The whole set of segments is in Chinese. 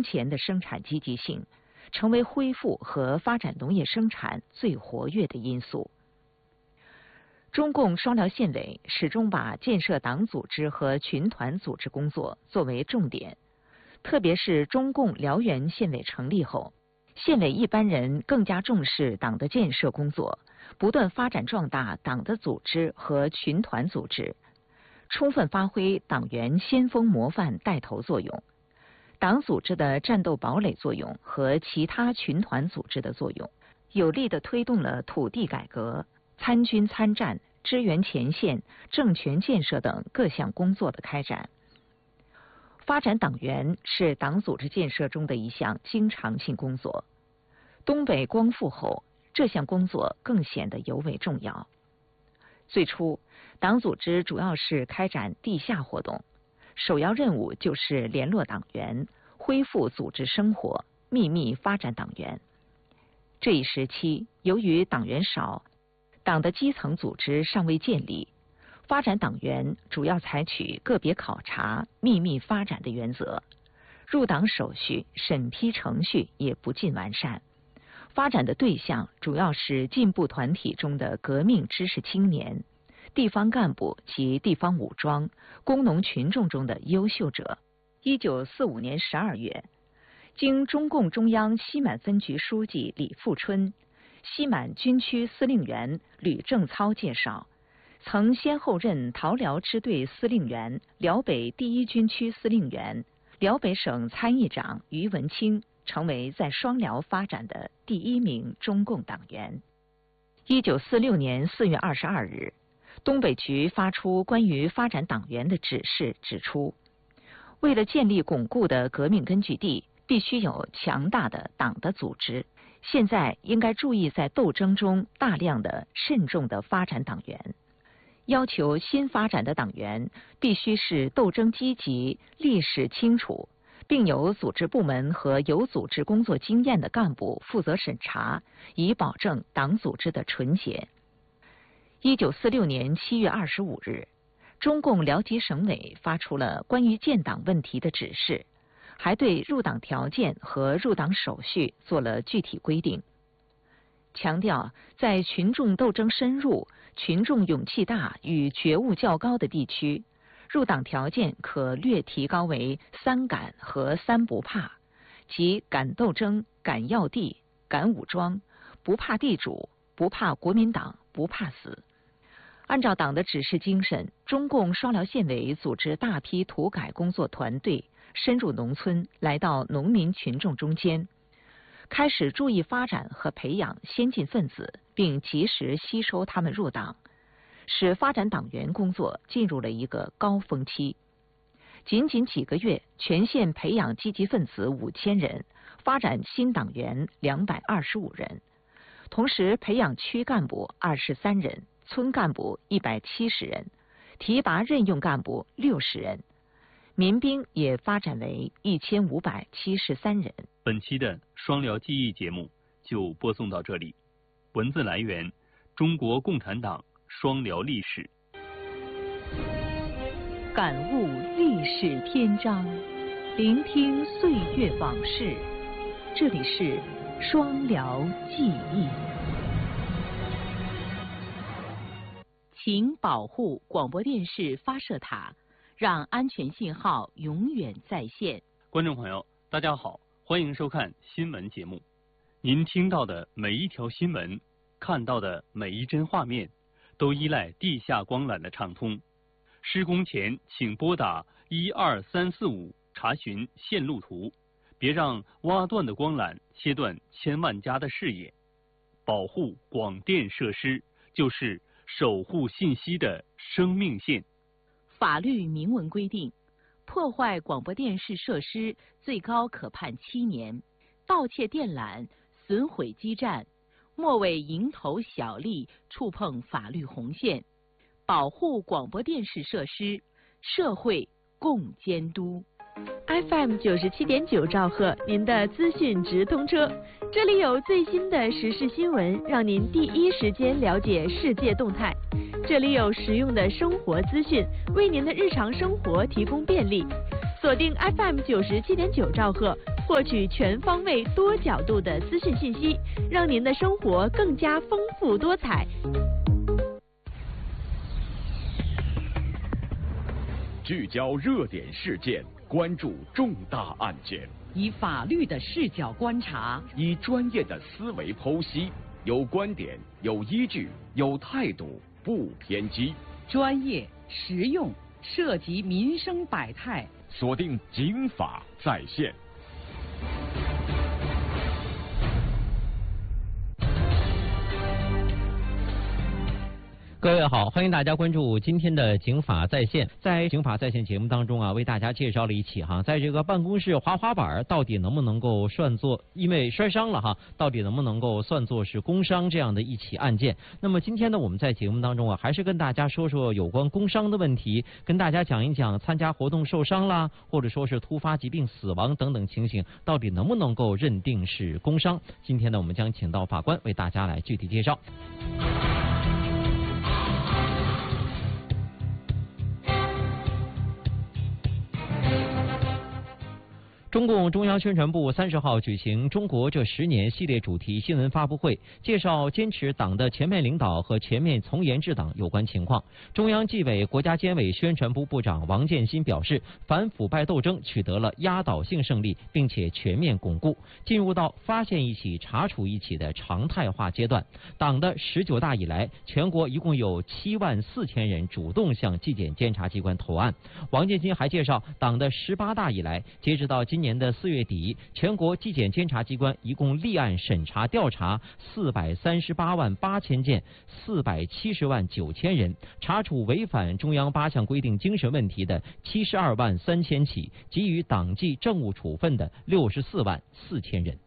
前的生产积极性，成为恢复和发展农业生产最活跃的因素。中共双辽县委始终把建设党组织和群团组织工作作为重点，特别是中共辽源县委成立后，县委一般人更加重视党的建设工作，不断发展壮大党的组织和群团组织，充分发挥党员先锋模范带头作用，党组织的战斗堡垒作用和其他群团组织的作用，有力地推动了土地改革、参军参战、支援前线、政权建设等各项工作的开展。发展党员是党组织建设中的一项经常性工作。东北光复后，这项工作更显得尤为重要。最初，党组织主要是开展地下活动，首要任务就是联络党员，恢复组织生活，秘密发展党员。这一时期，由于党员少，党的基层组织尚未建立，发展党员主要采取个别考察、秘密发展的原则，入党手续、审批程序也不尽完善。发展的对象主要是进步团体中的革命知识青年、地方干部及地方武装、工农群众中的优秀者。1945年12月，经中共中央西满分局书记李富春、西满军区司令员吕正操介绍，曾先后任桃辽支队司令员、辽北第一军区司令员、辽北省参议长于文清成为在双辽发展的第1名中共党员。1946年4月22日，东北局发出关于发展党员的指示，指出，为了建立巩固的革命根据地，必须有强大的党的组织。现在应该注意在斗争中大量的、慎重的发展党员。要求新发展的党员必须是斗争积极、历史清楚，并有组织部门和有组织工作经验的干部负责审查，以保证党组织的纯洁。1946年7月25日，中共辽吉省委发出了关于建党问题的指示，还对入党条件和入党手续做了具体规定，强调在群众斗争深入、群众勇气大与觉悟较高的地区，入党条件可略提高为3敢和3不怕，即敢斗争、敢要地、敢武装，不怕地主，不怕国民党，不怕死。按照党的指示精神，中共双辽县委组织大批土改工作团队深入农村，来到农民群众中间，开始注意发展和培养先进分子，并及时吸收他们入党，使发展党员工作进入了一个高峰期。仅仅几个月，全县培养积极分子5000人，发展新党员225人，同时培养区干部23人，村干部170人，提拔任用干部60人，民兵也发展为1573人。 本期的双辽记忆节目就播送到这里。文字来源：中国共产党双辽历史。 感悟历史篇章，聆听岁月往事。这里是双辽记忆。请保护广播电视发射塔，让安全信号永远在线。 观众朋友，大家好，欢迎收看新闻节目。您听到的每一条新闻，看到的每一帧画面，都依赖地下光缆的畅通。施工前请拨打12345查询线路图，别让挖断的光缆切断千万家的视野。保护广电设施，就是守护信息的生命线。 法律明文规定，破坏广播电视设施最高可判7年，盗窃电缆、损毁基站，莫为蝇头小利触碰法律红线。保护广播电视设施，社会共监督。FM 97.9兆赫，您的资讯直通车，这里有最新的时事新闻，让您第一时间了解世界动态。这里有实用的生活资讯，为您的日常生活提供便利。 锁定 FM 97.9兆赫，获取全方位、多角度的资讯信息，让您的生活更加丰富多彩。 聚焦热点事件，关注重大案件， 以法律的视角观察， 以专业的思维剖析，有观点，有依据，有态度，不偏激， 专业实用，涉及民生百态。 锁定警法在线。 各位好，欢迎大家关注今天的警法在线。在警法在线节目当中啊，为大家介绍了一起在这个办公室滑滑板到底能不能够算作因为摔伤了到底能不能够算作是工伤这样的一起案件。那么今天呢，我们在节目当中还是跟大家说说有关工伤的问题，跟大家讲一讲参加活动受伤啦，或者说是突发疾病死亡等等情形，到底能不能够认定是工伤。今天呢，我们将请到法官为大家来具体介绍。中共中央宣传部30号举行中国这10年系列主题新闻发布会，介绍坚持党的全面领导和全面从严治党有关情况。中央纪委国家监委宣传部部长王建新表示，反腐败斗争取得了压倒性胜利，并且全面巩固，进入到发现一起、查处一起的常态化阶段。党的19大以来，全国一共有74000人主动向纪检监察机关投案。王建新还介绍，党的18大以来，截止到今年的4月底，全国纪检监察机关一共立案审查调查438万8000件，470万9000人，查处违反中央8项规定精神问题的72万3000起，给予党纪政务处分的64万4000人。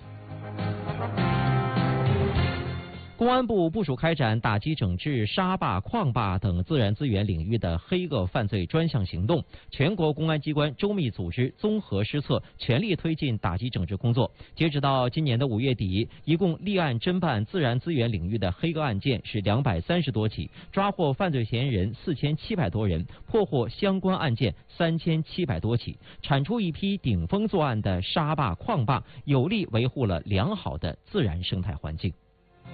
公安部部署开展打击整治沙坝、矿坝等自然资源领域的黑恶犯罪专项行动，全国公安机关周密组织、综合施策，全力推进打击整治工作。截止到今年的5月底，一共立案侦办自然资源领域的黑恶案件是230多起，抓获犯罪嫌疑人4700多人，破获相关案件3700多起，铲出一批顶风作案的沙坝、矿坝，有力维护了良好的自然生态环境。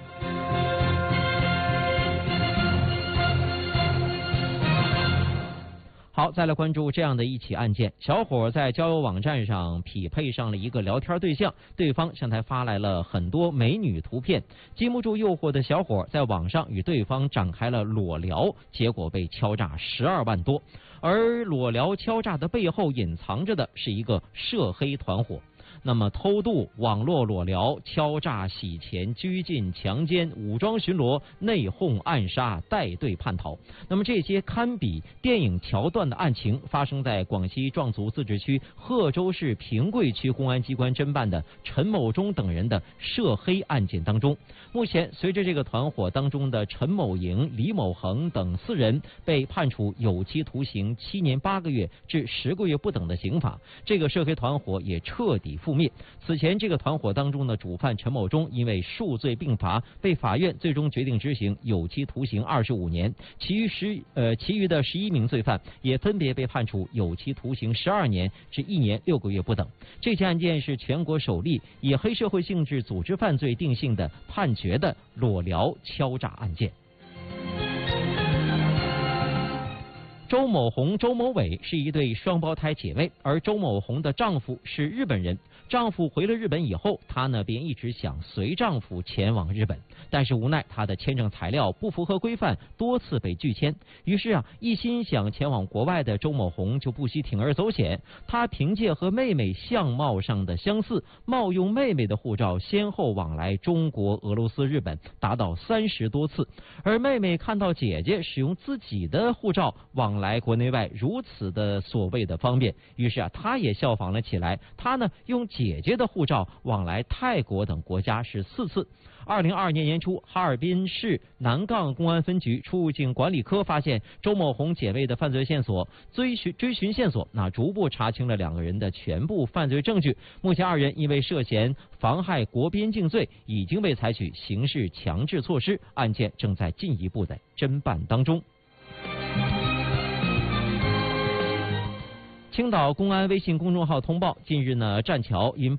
好，再来关注这样的一起案件。小伙在交友网站上匹配上了一个聊天对象，对方向他发来了很多美女图片，经不住诱惑的小伙在网上与对方展开了裸聊，结果被敲诈12万多。而裸聊敲诈的背后隐藏着的是一个涉黑团伙。那么偷渡、网络裸聊、敲诈、洗钱、拘禁、强奸、武装巡逻、内讧、暗杀、带队叛逃，那么这些堪比电影桥段的案情，发生在广西壮族自治区贺州市平贵区公安机关侦办的陈某忠等人的涉黑案件当中。目前，随着这个团伙当中的陈某莹、李某恒等4人被判处有期徒刑7年8个月至10个月不等的刑罚，这个涉黑团伙也彻底覆灭。此前，这个团伙当中的主犯陈某忠因为数罪并罚，被法院最终决定执行有期徒刑25年，其余的11名罪犯也分别被判处有期徒刑12年至1年6个月不等。这起案件是全国首例以黑社会性质组织犯罪定性的判决的裸聊敲诈案件。周某红、周某伟是一对双胞胎姐妹，而周某红的丈夫是日本人。丈夫回了日本以后，她呢便一直想随丈夫前往日本，但是无奈她的签证材料不符合规范，多次被拒签。于是一心想前往国外的周某红就不惜铤而走险，她凭借和妹妹相貌上的相似，冒用妹妹的护照，先后往来中国、俄罗斯、日本，达到30多次。而妹妹看到姐姐使用自己的护照往来国内外如此的所谓的方便，于是她也效仿了起来。她呢用姐姐的护照往来泰国等国家是4次。2022年年初，哈尔滨市南岗公安分局出入境管理科发现周某红姐妹的犯罪线索，追寻线索，逐步查清了2个人的全部犯罪证据。目前2人因为涉嫌妨害国边境罪，已经被采取刑事强制措施，案件正在进一步的侦办当中。 青岛公安微信公众号通报，近日呢，栈桥因